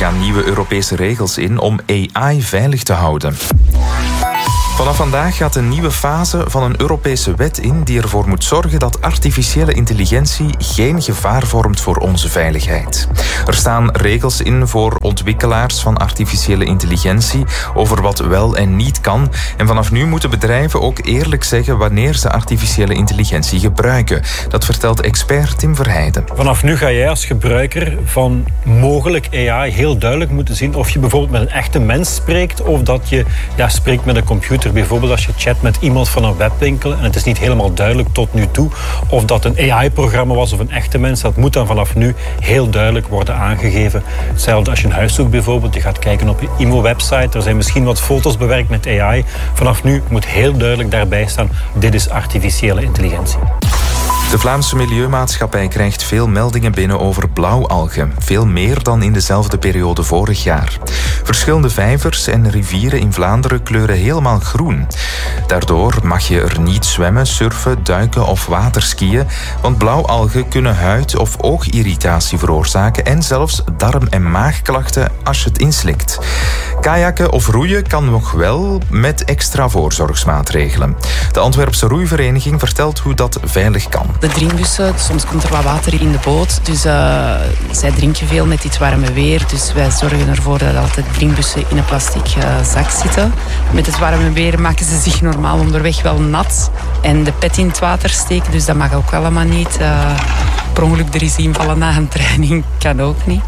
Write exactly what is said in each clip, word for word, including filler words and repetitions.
gaan nieuwe Europese regels in om A I veilig te houden. Vanaf vandaag gaat een nieuwe fase van een Europese wet in die ervoor moet zorgen dat artificiële intelligentie geen gevaar vormt voor onze veiligheid. Er staan regels in voor ontwikkelaars van artificiële intelligentie over wat wel en niet kan. En vanaf nu moeten bedrijven ook eerlijk zeggen wanneer ze artificiële intelligentie gebruiken. Dat vertelt expert Tim Verheijden. Vanaf nu ga jij als gebruiker van mogelijk A I heel duidelijk moeten zien of je bijvoorbeeld met een echte mens spreekt of dat je ja, spreekt met een computer. Bijvoorbeeld als je chat met iemand van een webwinkel en het is niet helemaal duidelijk tot nu toe of dat een A I-programma was of een echte mens. Dat moet dan vanaf nu heel duidelijk worden aangegeven. Hetzelfde als je een huis zoekt bijvoorbeeld. Je gaat kijken op je I M O-website. Er zijn misschien wat foto's bewerkt met A I. Vanaf nu moet heel duidelijk daarbij staan: dit is artificiële intelligentie. De Vlaamse Milieumaatschappij krijgt veel meldingen binnen over blauwalgen. Veel meer dan in dezelfde periode vorig jaar. Verschillende vijvers en rivieren in Vlaanderen kleuren helemaal groen. Daardoor mag je er niet zwemmen, surfen, duiken of waterskiën, want blauwalgen kunnen huid- of oogirritatie veroorzaken en zelfs darm- en maagklachten als je het inslikt. Kajakken of roeien kan nog wel met extra voorzorgsmaatregelen. De Antwerpse roeivereniging vertelt hoe dat veilig kan. De drinkbussen, soms komt er wat water in de boot, dus uh, zij drinken veel met dit warme weer. Dus wij zorgen ervoor dat altijd drinkbussen in een plastic uh, zak zitten. Met het warme weer maken ze zich normaal onderweg wel nat en de pet in het water steken, dus dat mag ook allemaal niet. Uh, per ongeluk er eens invallen na een training kan ook niet.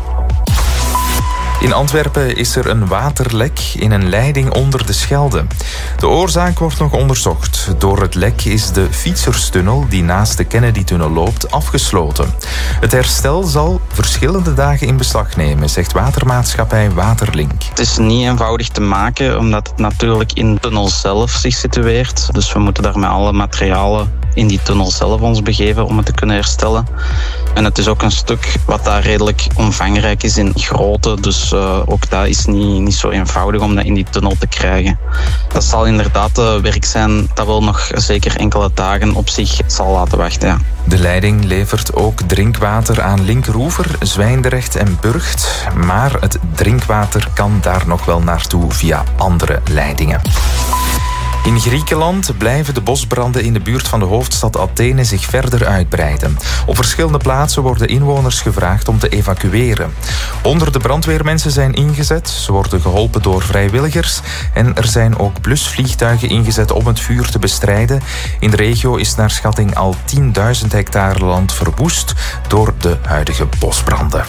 In Antwerpen is er een waterlek in een leiding onder de Schelde. De oorzaak wordt nog onderzocht. Door het lek is de fietserstunnel die naast de Kennedy-tunnel loopt afgesloten. Het herstel zal verschillende dagen in beslag nemen, zegt watermaatschappij Waterlink. Het is niet eenvoudig te maken, omdat het natuurlijk in de tunnel zelf zich situeert. Dus we moeten daar met alle materialen in die tunnel zelf ons begeven om het te kunnen herstellen. En het is ook een stuk wat daar redelijk omvangrijk is in grootte. Dus uh, ook dat is niet, niet zo eenvoudig om dat in die tunnel te krijgen. Dat zal inderdaad uh, werk zijn dat wel nog zeker enkele dagen op zich zal laten wachten. Ja. De leiding levert ook drinkwater aan Linkeroever, Zwijndrecht en Burgt. Maar het drinkwater kan daar nog wel naartoe via andere leidingen. In Griekenland blijven de bosbranden in de buurt van de hoofdstad Athene zich verder uitbreiden. Op verschillende plaatsen worden inwoners gevraagd om te evacueren. Honderden brandweermensen zijn ingezet. Ze worden geholpen door vrijwilligers. En er zijn ook blusvliegtuigen ingezet om het vuur te bestrijden. In de regio is naar schatting al tienduizend hectare land verwoest door de huidige bosbranden.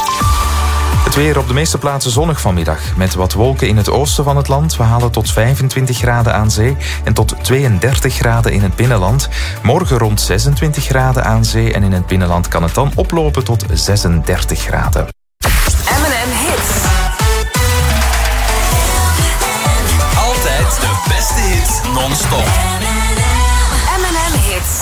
Het weer op de meeste plaatsen zonnig vanmiddag. Met wat wolken in het oosten van het land. We halen tot vijfentwintig graden aan zee en tot tweeëndertig graden in het binnenland. Morgen rond zesentwintig graden aan zee en in het binnenland kan het dan oplopen tot zesendertig graden.